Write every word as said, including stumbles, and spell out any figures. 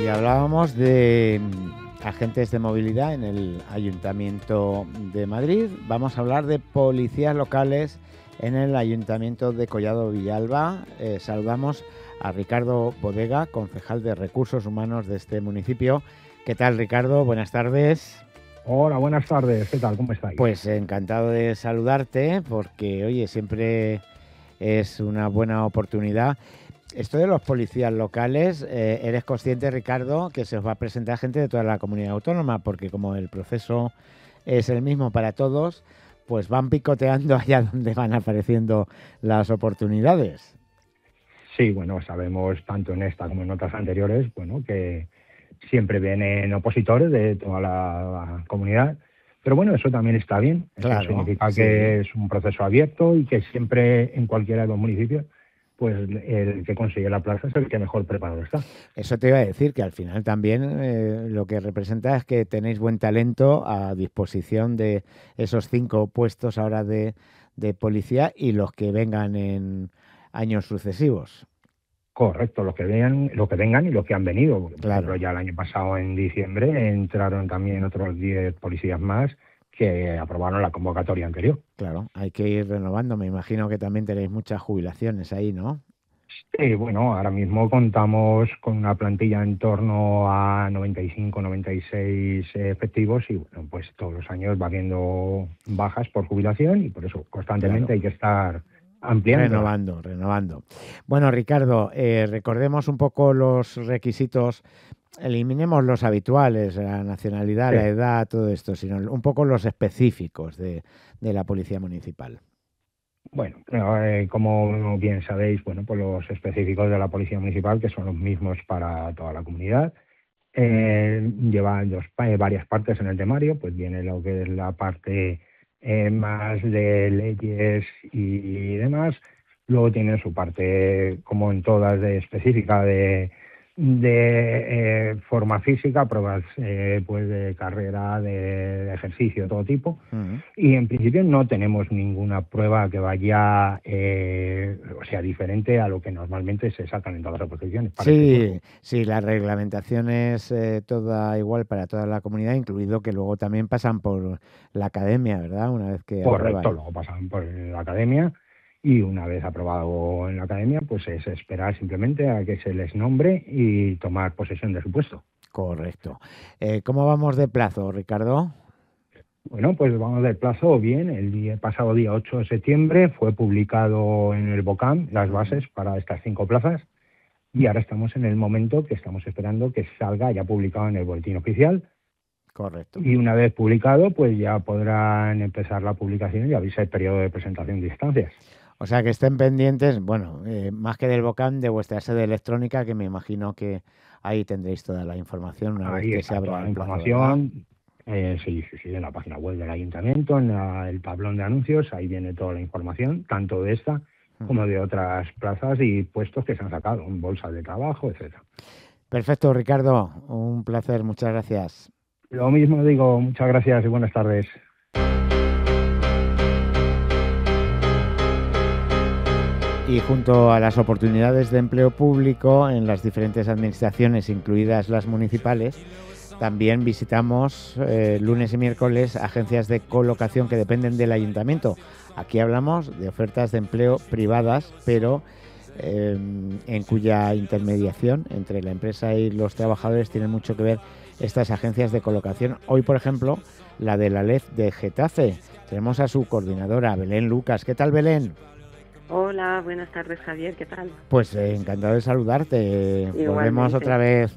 Hoy hablábamos de agentes de movilidad en el Ayuntamiento de Madrid. Vamos a hablar de policías locales en el Ayuntamiento de Collado Villalba. Eh, saludamos a Ricardo Bodega, concejal de Recursos Humanos de este municipio. ¿Qué tal, Ricardo? Buenas tardes. Hola, buenas tardes. ¿Qué tal? ¿Cómo estáis? Pues encantado de saludarte porque, oye, siempre es una buena oportunidad. Esto de los policías locales, eh, ¿eres consciente, Ricardo, que se os va a presentar gente de toda la comunidad autónoma? Porque como el proceso es el mismo para todos, pues van picoteando allá donde van apareciendo las oportunidades. Sí, bueno, sabemos tanto en esta como en otras anteriores, bueno, que siempre vienen opositores de toda la comunidad, pero bueno, eso también está bien. Claro, eso significa sí. que es un proceso abierto y que siempre en cualquiera de los municipios, pues el que consigue la plaza es el que mejor preparado está. Eso te iba a decir, que al final también eh, lo que representa es que tenéis buen talento a disposición de esos cinco puestos ahora de, de policía y los que vengan en años sucesivos. Correcto, los que vengan, los que vengan y los que han venido. Por Claro. ejemplo, ya el año pasado, en diciembre, entraron también otros diez policías más que aprobaron la convocatoria anterior. Claro, hay que ir renovando. Me imagino que también tenéis muchas jubilaciones ahí, ¿no? Sí, bueno, ahora mismo contamos con una plantilla en torno a noventa y cinco, noventa y seis efectivos y bueno, pues todos los años va habiendo bajas por jubilación y por eso constantemente Claro. hay que estar ampliando. Renovando, renovando. Bueno, Ricardo, eh, recordemos un poco los requisitos. Eliminemos los habituales, la nacionalidad, Sí. la edad, todo esto, sino un poco los específicos de, de la Policía Municipal. Bueno, eh, como bien sabéis, bueno, pues los específicos de la Policía Municipal, que son los mismos para toda la comunidad, eh, llevan dos, eh, varias partes en el temario, pues viene lo que es la parte eh, más de leyes y demás, luego tiene su parte, como en todas, de específica de de eh, forma física, pruebas eh, pues de carrera, de, de ejercicio, todo tipo. Uh-huh. Y en principio no tenemos ninguna prueba que vaya, eh, o sea, diferente a lo que normalmente se sacan en todas las oposiciones. Sí, sí, la reglamentación es eh, toda igual para toda la comunidad, incluido que luego también pasan por la academia, ¿verdad? Una vez que Correcto, aprueban. luego pasan por la academia. Y una vez aprobado en la academia, pues es esperar simplemente a que se les nombre y tomar posesión de su puesto. Correcto. Eh, ¿Cómo vamos de plazo, Ricardo? Bueno, pues vamos del plazo bien. El día, pasado día ocho de septiembre fue publicado en el BOCAM las bases para estas cinco plazas y ahora estamos en el momento que estamos esperando que salga ya publicado en el boletín oficial. Correcto. Y una vez publicado, pues ya podrán empezar la publicación y avisa el periodo de presentación de instancias. O sea, que estén pendientes, bueno, eh, más que del BOCAM, de vuestra sede electrónica, que me imagino que ahí tendréis toda la información una ahí vez que se abra toda la el plazo, información. Eh, sí, sí, sí, en la página web del ayuntamiento, en la, el tablón de anuncios, ahí viene toda la información, tanto de esta uh-huh. como de otras plazas y puestos que se han sacado, en bolsas de trabajo, etcétera. Perfecto, Ricardo, un placer, muchas gracias. Lo mismo digo, muchas gracias y buenas tardes. Y junto a las oportunidades de empleo público en las diferentes administraciones, incluidas las municipales, también visitamos eh, lunes y miércoles agencias de colocación que dependen del ayuntamiento. Aquí hablamos de ofertas de empleo privadas, pero eh, en cuya intermediación entre la empresa y los trabajadores tienen mucho que ver estas agencias de colocación. Hoy, por ejemplo, la de la L E F de Getafe. Tenemos a su coordinadora, Belén Lucas. ¿Qué tal, Belén? Hola, buenas tardes, Javier, ¿qué tal? Pues eh, encantado de saludarte. Igualmente. Volvemos otra vez